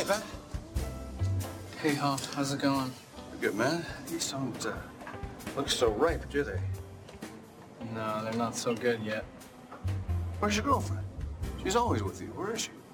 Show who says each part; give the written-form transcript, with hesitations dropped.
Speaker 1: Ben?
Speaker 2: Hey, Hoff, how's it going?
Speaker 1: Good, man. These don't look so ripe, do they?
Speaker 2: No, they're not so good yet.
Speaker 1: Where's your girlfriend? She's always with you. Where is she?